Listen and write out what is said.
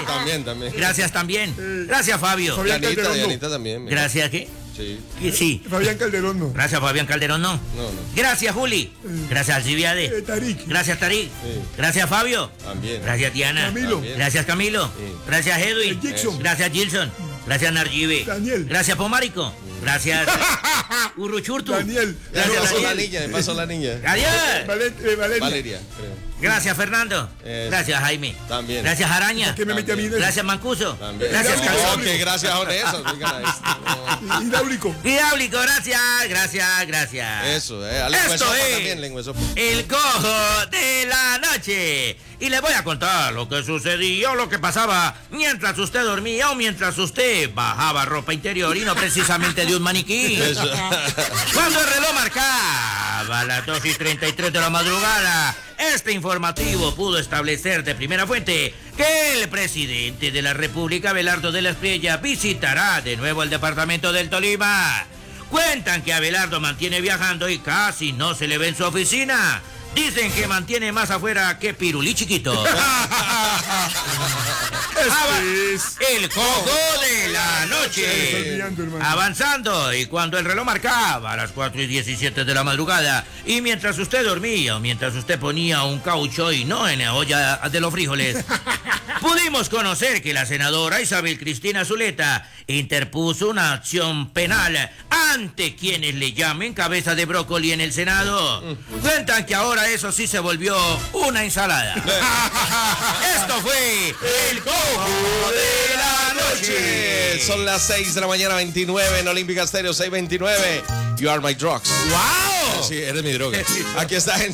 También. Gracias también. Gracias, Fabio. Dianita también. Mira. Gracias, ¿qué? Sí. Sí. Fabián Calderón no. Gracias, Fabián Calderón, no. No. Gracias, Juli. Gracias, Alcibiade. Tarik. Gracias, Tarik. Sí. Gracias, Fabio. También. Gracias, Diana. Camilo. También. Gracias, Camilo. Sí. Gracias, Edwin. Jackson. Gracias, Gilson. Gracias, Narjibe. Daniel. Gracias, Pomarico. Gracias, Urruchurtu. Daniel. Gracias, Me pasó la niña. Adiós. Valeria. Valeria, creo. Gracias, Fernando. Gracias, Jaime. También. Gracias, Araña. ¿Qué me mete a mí? Gracias, Mancuso. También. Gracias, No, Calzón. que gracias a eso. Hidráulico. Hidráulico, gracias. Eso, Esto es también, lengüesopa. el cojo de la noche. Y le voy a contar lo que sucedía o lo que pasaba mientras usted dormía o mientras usted bajaba ropa interior y no precisamente de un maniquí. Eso. Cuando el reloj marcaba las 2:33 de la madrugada, este informativo pudo establecer de primera fuente que el presidente de la República, Abelardo de la Espriella, visitará de nuevo el departamento del Tolima. Cuentan que Abelardo mantiene viajando y casi no se le ve en su oficina. Dicen que mantiene más afuera que Pirulí chiquito. El cojo de la noche. Avanzando, y cuando el reloj marcaba a las 4:17 de la madrugada, y mientras usted dormía o mientras usted ponía un caucho y no en la olla de los frijoles, pudimos conocer que la senadora Isabel Cristina Zuleta interpuso una acción penal ante quienes le llamen cabeza de brócoli en el Senado. Cuentan que ahora eso sí se volvió una ensalada. Esto fue el cojo de la noche. Son las 6 de la mañana, 29 en Olímpica Stereo, 6:29. You are my drugs. ¡Wow! Sí, eres mi droga. Aquí está en